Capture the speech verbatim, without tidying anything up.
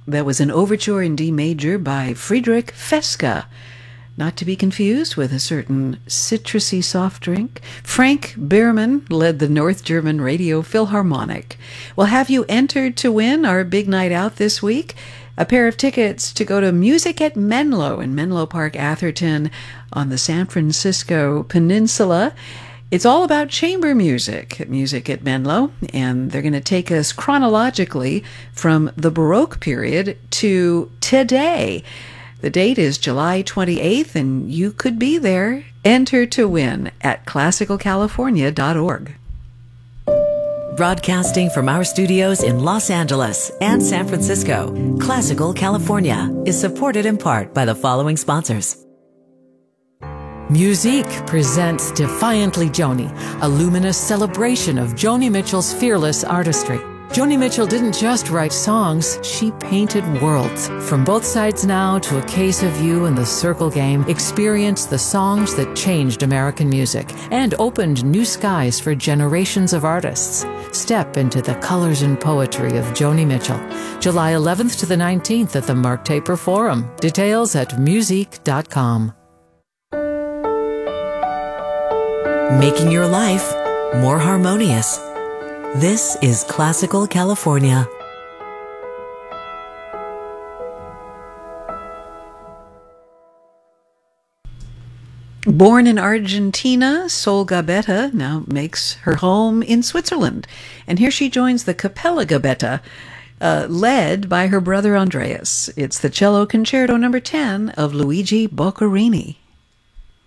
That was an overture in D major by Friedrich Fesca, not to be confused with a certain citrusy soft drink. Frank Biermann led the North German Radio Philharmonic. Well, have you entered to win our big night out this week? A pair of tickets to go to Music at Menlo in Menlo Park, Atherton on the San Francisco Peninsula. It's all about chamber music at Music at Menlo, and they're going to take us chronologically from the Baroque period to today. The date is July twenty-eighth, and you could be there. Enter to win at classical california dot org. Broadcasting from our studios in Los Angeles and San Francisco, Classical California is supported in part by the following sponsors. Musique presents Defiantly Joni, a luminous celebration of Joni Mitchell's fearless artistry. Joni Mitchell didn't just write songs, she painted worlds. From Both Sides Now to A Case of You and The Circle Game, experience the songs that changed American music and opened new skies for generations of artists. Step into the colors and poetry of Joni Mitchell. July eleventh to the nineteenth at the Mark Taper Forum. Details at musique dot com. Making your life more harmonious. This is Classical California. Born in Argentina, Sol Gabetta now makes her home in Switzerland. And here she joins the Capella Gabetta, uh, led by her brother Andreas. It's the cello concerto number ten of Luigi Boccherini.